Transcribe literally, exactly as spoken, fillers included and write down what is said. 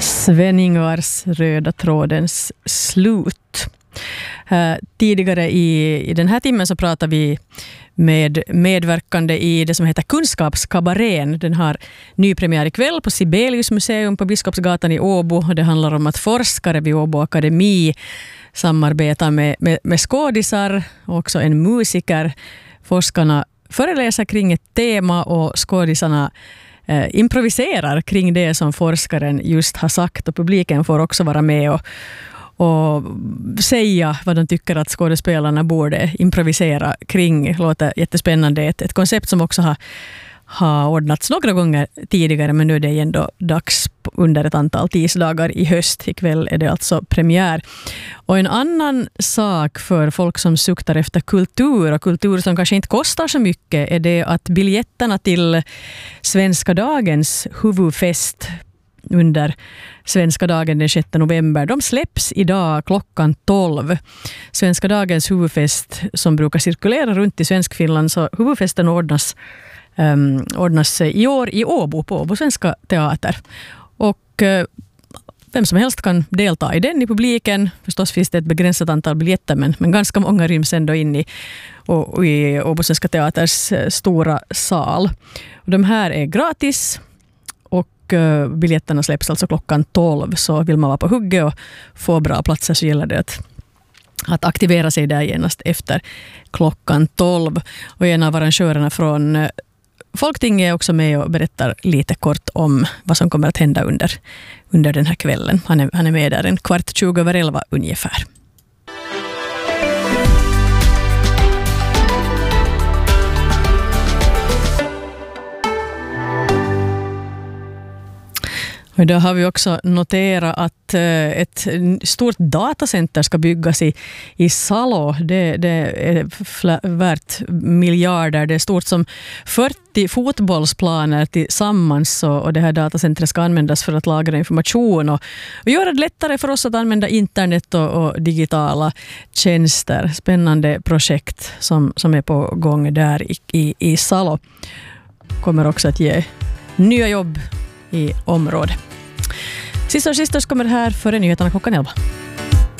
Sven-Ingvars röda trådens slut. Uh, tidigare i, i den här timmen så pratar vi med medverkande i det som heter Kunskapskabarén. Den har nypremiär ikväll på Sibelius museum på Biskopsgatan i Åbo. Det handlar om att forskare vid Åbo Akademi samarbetar med, med, med skådisar och också en musiker. Forskarna föreläser kring ett tema och skådisarna eh, improviserar kring det som forskaren just har sagt, och publiken får också vara med och och säga vad de tycker att skådespelarna borde improvisera kring. Låter jättespännande. Ett, ett koncept som också har, har ordnats några gånger tidigare, men nu är det ändå dags under ett antal tisdagar i höst. Ikväll är det alltså premiär. Och en annan sak för folk som suktar efter kultur och kultur som kanske inte kostar så mycket är det att biljetterna till Svenska dagens huvudfest under Svenska dagen den sjätte november. De släpps idag klockan tolv. Svenska dagens huvudfest som brukar cirkulera runt i Svenskfinland, så huvudfesten ordnas, um, ordnas i år i Åbo på Åbo Svenska teater. Och uh, vem som helst kan delta i den i publiken. Förstås finns det ett begränsat antal biljetter, men, men ganska många ryms ändå in i, och, och i Åbo Svenska teaters uh, stora sal. Och de här är gratis. Biljetterna släpps alltså klockan tolv, så vill man vara på hugget och få bra platser så gäller det att, att aktivera sig där genast efter klockan tolv. Och en av arrangörerna från Folktinget är också med och berättar lite kort om vad som kommer att hända under, under den här kvällen. Han är, han är med där en kvart tjugo över elva ungefär. Och då har vi också noterat att ett stort datacenter ska byggas i, i Salo. Det, det är värt miljarder. Det är stort som fyrtio fotbollsplaner tillsammans, och, och det här datacentret ska användas för att lagra information och, och göra det lättare för oss att använda internet och, och digitala tjänster. Spännande projekt som, som är på gång där i, i, i Salo. Kommer också att ge nya jobb i området. Sista och sista kommer det här före nyheterna klockan elva.